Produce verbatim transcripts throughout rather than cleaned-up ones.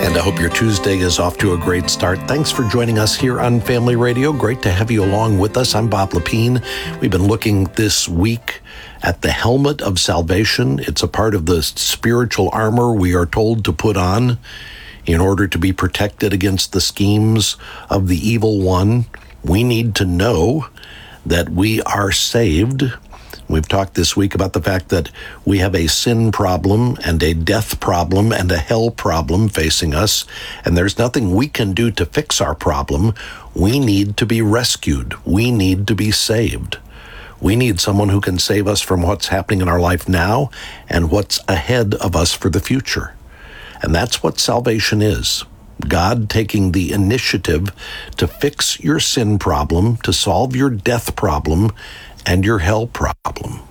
And I hope your Tuesday is off to a great start. Thanks for joining us here on Family Radio. Great to have you along with us. I'm Bob Lepine. We've been looking this week at the helmet of salvation. It's a part of the spiritual armor we are told to put on in order to be protected against the schemes of the evil one. We need to know that we are saved. We've talked this week about the fact that we have a sin problem and a death problem and a hell problem facing us, and there's nothing we can do to fix our problem. We need to be rescued. We need to be saved. We need someone who can save us from what's happening in our life now and what's ahead of us for the future. And that's what salvation is. God taking the initiative to fix your sin problem, to solve your death problem, and your hell problem.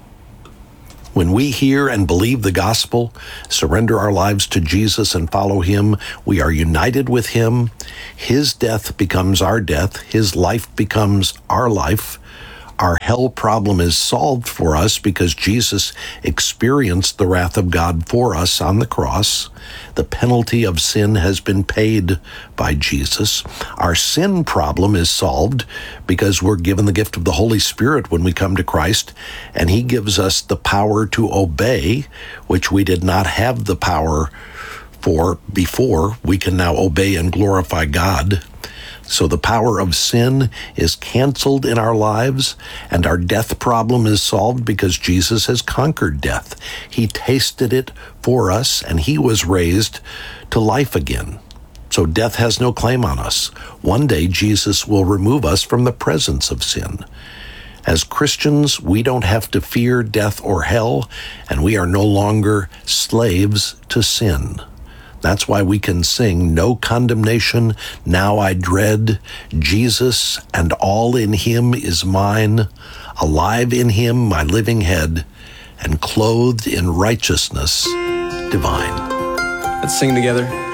When we hear and believe the gospel, surrender our lives to Jesus and follow him, we are united with him. His death becomes our death. His life becomes our life. Our hell problem is solved for us because Jesus experienced the wrath of God for us on the cross. The penalty of sin has been paid by Jesus. Our sin problem is solved because we're given the gift of the Holy Spirit when we come to Christ, and he gives us the power to obey, which we did not have the power for before. We can now obey and glorify God. So the power of sin is canceled in our lives, and our death problem is solved because Jesus has conquered death. He tasted it for us, and he was raised to life again. So death has no claim on us. One day, Jesus will remove us from the presence of sin. As Christians, we don't have to fear death or hell, and we are no longer slaves to sin. That's why we can sing, "No condemnation, now I dread. Jesus and all in him is mine. Alive in him, my living head, and clothed in righteousness divine." Let's sing together.